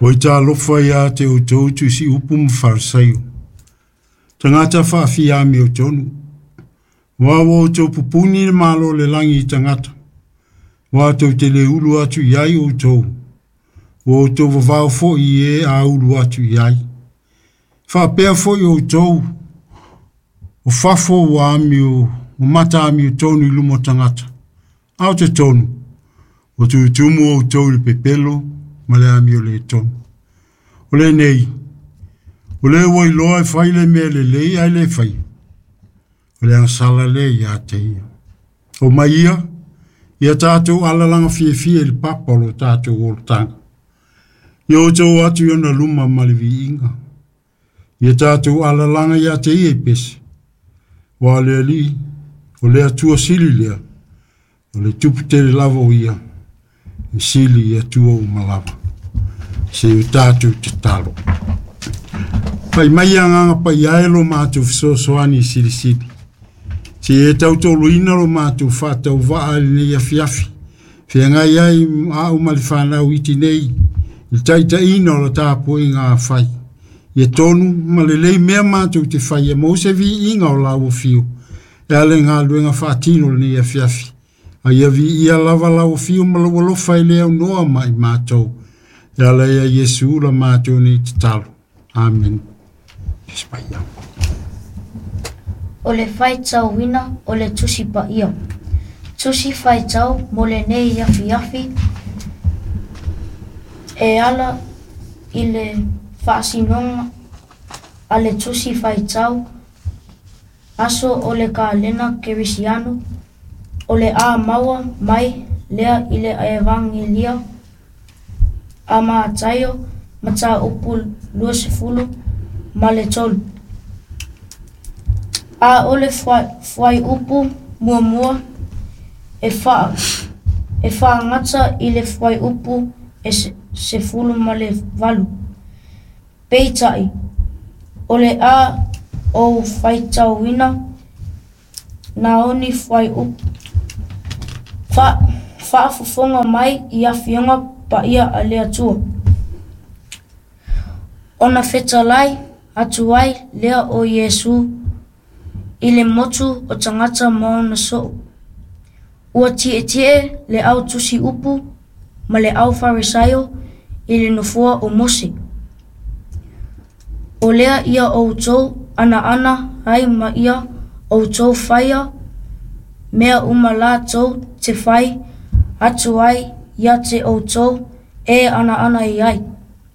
Oi tā lofa ia te o tōtu si upu mwharasaio. Tangata whaafia me o tonu. Wawa o tō pupuni le malo le langi I tangata. Wa tō te le ulu atu iai o tō. O tō wawao fo I e a ulu atu iai. Whaapea fo I o tō. O whafo wa ami o mata ami o tonu I lumo tangata. Ao te tonu. O tū tumu o tō le pepelo. Male ami o le tonu. O le nei. O le wai loa e whai le mea le lei ai le whai. O le ansala le ia te ia. O mai ia tātou alalanga fie fie le papalo tātou o tanga. Ia o tau atu iona luma malivi inga. Ia tātou alalanga ia te ia pesi. Wa le li. O le atua sili lea. O le tupu te le lava o ia. Sili ia tua o malava. Se o tātou te talo. Pai mai anganga pai aelo mātou fisosoani sili sili. Se e tau tolo ina lo mātou whātau waa nei a fiafi. Fia ngai ai au malifānau iti nei. I taita ina o la tāpo I ngā whai. Ia tonu malelei mea mātou te whai. E mause vi inga o lau o fio. E ale ngā luenga whātino nei a fiafi. Ai a vi ia lava lau o fio malawalo whai leo noa mai mātou. E ala ia Yesu la mātou nei te talo. Amen. Espaiau. O le whai tau wina o le tusi pa ia. Tusi whai tau mo le nei iafi iafi. E ala I le whaasinonga a le tusi whai tau. Aso o le ka lena kerisiano. O le a maua mai lea I le evangelia. A Mataio mata upu luasefulu ma le tolu. A ole fwai upu mua e wha ngata I le fwai upu e sefulu ma le valu. Peitai, ole a o fwai tauina na oni fwai upu. Wha fufonga mai I a fionga pa ia a lea tua. Ona whetalai atuai lea o Yesu I le motu o tangata maona so. Ua tie le au tusi upu ma le au farisaio I le nofua o Mose. O lea ia o tau ana hai ma ia o tau whaia mea umala tau te whai atuai ia te o tau e ana I ai.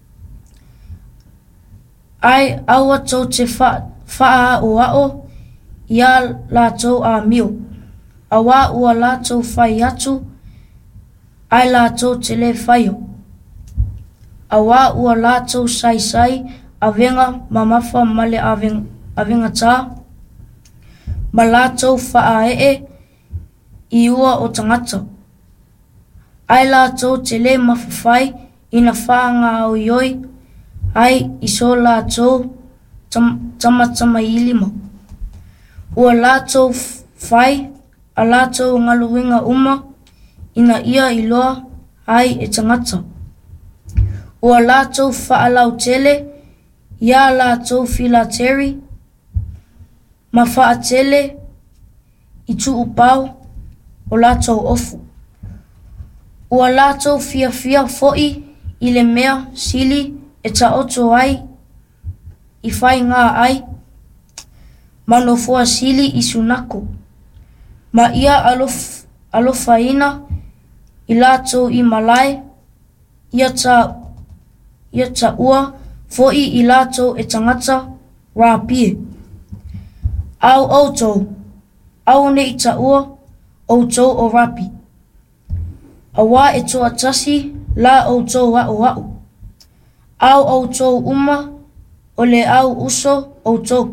Ai aua tau te whaa o ao ia la tau a mio. Awa ua la tau whai atu ai la tau te le whaio. Awa ua la tau sai a venga mamafa male a venga tā. Ma la tau whaa I ua o tangata. Ai la tau te le mawhawhai ina whaanga o ioi, ai iso la tau tamatama I lima. Ua la tau whai, a la tau ngaluinga uma, ina ia I loa, ai e tangata. Ua la tau whaalau tele, ia la tau filateri, ma wha tele, I tu upau, o la tau ofu. Ua lātou fia fo'i I le mea sili e ta oto ai I whai ngā ai. Mano fua sili I sunako. Ma ia alofa ina I lātou I malai. Ia ta ua fo'i I lātou e tangata rāpie. Au outou. Au ne I ta ua outou o rapi. Awa e toa tasi la outou wa'u. Au outou uma o le au uso outou.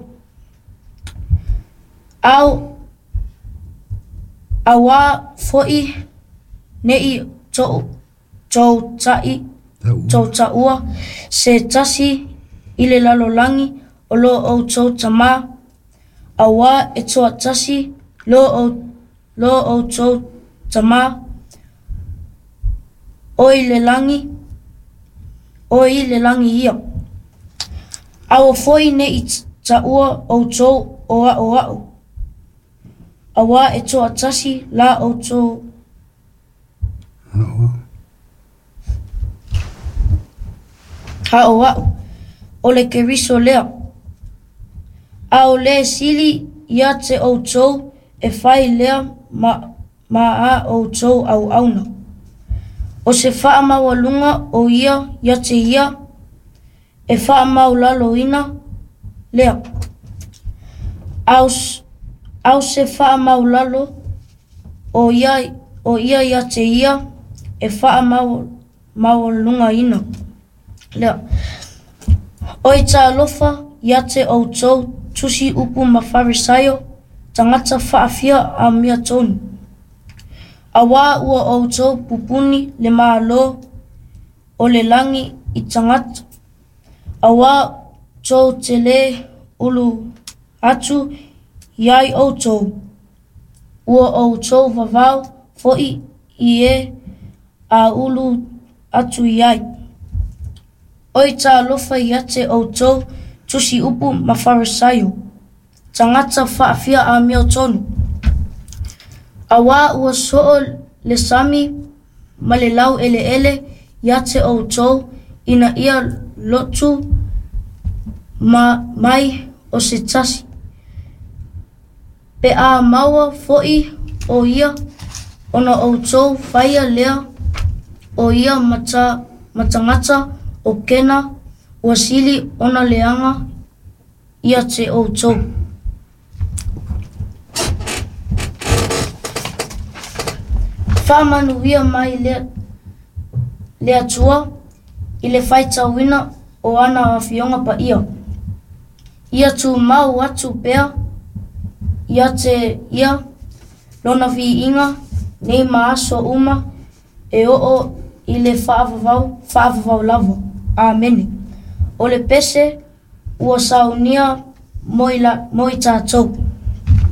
Au awa fo'i nei tou taua se tasi I le lalolangi o lo outou tama. Awa e toa tasi lo outou tama. O I le langi o I le langi ia. Awa foi ne I ta ua o tō o au. Awa e toa tasi la o tō. Ha o au. O le keriso lea. A o le sili ia te o tō e whai lea ma a o tō au auna. O se wha maua lunga o ia te ia e wha mau lalo ina lea. Au se wha mau lalo o ia te ia e wha mau lunga ina lea. Oi tā alofa ia te o tō tusi upu ma Farisaio tangata whaafia a mea tonu. Awa ua o tō pupuni le maalo o le langi I tangata. Awa tō te le ulu atu iai o tō. Ua o tō vavau foi I e a ulu atu iai. Oi tā alofa ia te o tō tusi upu ma Farisaio. Tangata whaafia a mea tonu. Awa ua soo le sami ma le lau ele ia te o tō ina ia lotu mai o se tasi. Pe a maua foi o ia ona o tō whaia lea o ia matangata o kena ua sili ona leanga ia te o tō. Whamanu ia mai lea tua I le whaita wina o ana a fionga pa ia. Ia tu mau atu pea, ia te ia, lona vi inga, nei maaso uma, e o I le whaavavau lava. Amene. O le pese, ua saunia moi tātou.